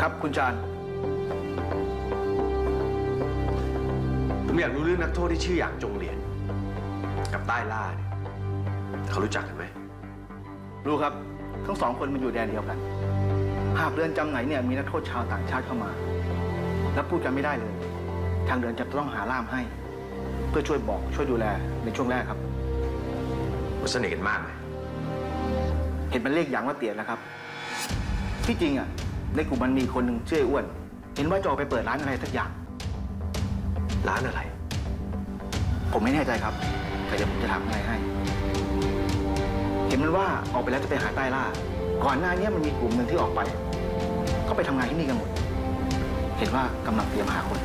ครับคุณจานผมอยากรู้เรื่องนักโทษที่ชื่อหยางจงเหรียญกับใต้ล่าเนี่ยเขารู้จักกันไหมรู้ครับทั้งสองคนมันอยู่แดนเดียวกันหากเรือนจำไหนเนี่ยมีนักโทษชาวต่างชาติเข้ามาแล้วพูดกันไม่ได้เลยทางเรือนจำจะต้องหาล่ามให้ เพื่อช่วยบอกช่วยดูแลในช่วงแรกครับมันสนิทกันมากไหมเห็นมันเรียกอย่างว่าเตี๋ยนะครับที่จริงอ่ะในกลุ่มมันมีคนหนึ่งชื่ออ้วนเห็นว่าจะออกไปเปิดร้านอะไรสักอย่างร้านอะไรผมไม่แน่ใจครับแต่เดี๋ยวผมจะถามอะไรให้ เห็นมันว่าออกไปแล้วจะไปหาใต้ล่าก่อนหน้านี้มันมีกลุ่มหนึ่งที่ออกไปเขาไปทำงานที่นี่กันหมดเห็นว่ากำลังเตรียมหาคน